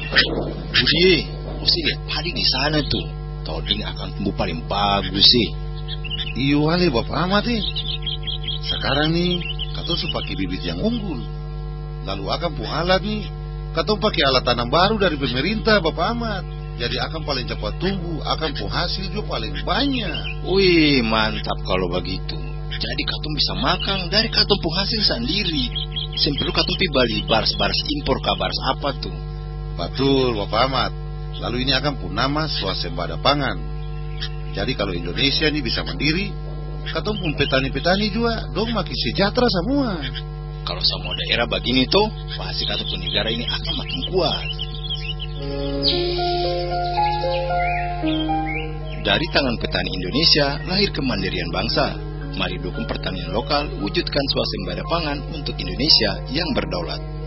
Budi, mesti lihat padi di sana tuh. Tahun ini akan tumbuh paling bagus sih. Iyo wale Bapak Ahmad Sekarang nih, katong su pakai bibit yang unggul. Lalu akan pun alat nih, katong pakai alat tanam baru dari pemerintah Bapak Ahmad. Jadi akan paling cepat tumbuh, akan pun hasil juga paling banyak. Wih, mantap kalau begitu. Jadi katong bisa makan dari katong pun hasil sendiri. Perlu katong pi bali baras impor kabar apa tuh. Betul Bapak Ahmad. Lalu ini akan pun nama swasembada pangan. Jadi kalau Indonesia ini bisa mandiri, katong pun petani-petani juga dong makin sejahtera semua. Kalau semua daerah begini tuh, pasti katong pun negara ini akan makin kuat. Dari tangan petani Indonesia lahir kemandirian bangsa. Mari dukung pertanian lokal, wujudkan swasembada pangan untuk Indonesia yang berdaulat.